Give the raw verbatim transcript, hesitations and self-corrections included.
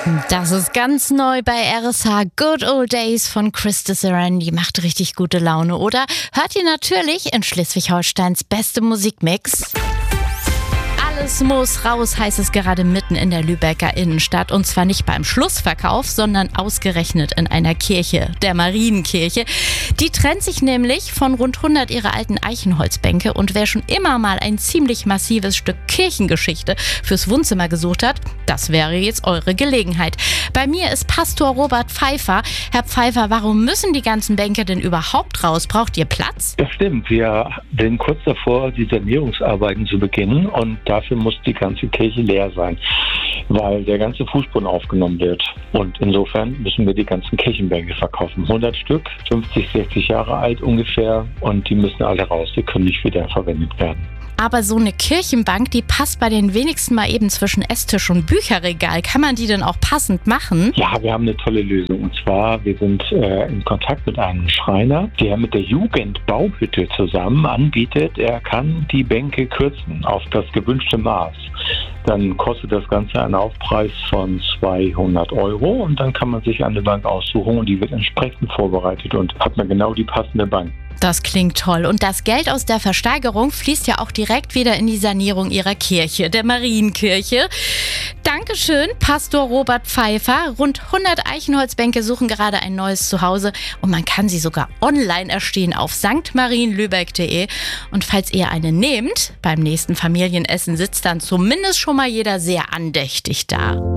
Das ist ganz neu bei R S H. Good Old Days von Krista Saran. Die macht richtig gute Laune, oder? Hört ihr natürlich in Schleswig-Holsteins beste Musikmix. Alles muss raus, heißt es gerade mitten in der Lübecker Innenstadt. Und zwar nicht beim Schlussverkauf, sondern ausgerechnet in einer Kirche, der Marienkirche. Die trennt sich nämlich von rund hundert ihrer alten Eichenholzbänke. Und wer schon immer mal ein ziemlich massives Stück Kirchengeschichte fürs Wohnzimmer gesucht hat, das wäre jetzt eure Gelegenheit. Bei mir ist Pastor Robert Pfeiffer. Herr Pfeiffer, warum müssen die ganzen Bänke denn überhaupt raus? Braucht ihr Platz? Das stimmt. Wir sind kurz davor, die Sanierungsarbeiten zu beginnen. Und dafür muss die ganze Kirche leer sein, weil der ganze Fußboden aufgenommen wird. Und insofern müssen wir die ganzen Kirchenbänke verkaufen. hundert Stück, fünfzig, sechzig Jahre alt ungefähr. Und die müssen alle raus. Die können nicht wieder verwendet werden. Aber so eine Kirchenbank, die passt bei den wenigsten mal eben zwischen Esstisch und Bücherregal. Kann man die denn auch passend machen? Ja, wir haben eine tolle Lösung. Und zwar, wir sind äh, in Kontakt mit einem Schreiner, der mit der Jugendbauhütte zusammen anbietet, er kann die Bänke kürzen auf das gewünschte Maß. Dann kostet das Ganze einen Aufpreis von zweihundert Euro und dann kann man sich eine Bank aussuchen und die wird entsprechend vorbereitet und hat man genau die passende Bank. Das klingt toll. Und das Geld aus der Versteigerung fließt ja auch direkt wieder in die Sanierung ihrer Kirche, der Marienkirche. Dankeschön, Pastor Robert Pfeiffer. Rund hundert Eichenholzbänke suchen gerade ein neues Zuhause und man kann sie sogar online erstehen auf sankt marien lübeck punkt de. Und falls ihr eine nehmt, beim nächsten Familienessen sitzt dann zumindest schon mal jeder sehr andächtig da.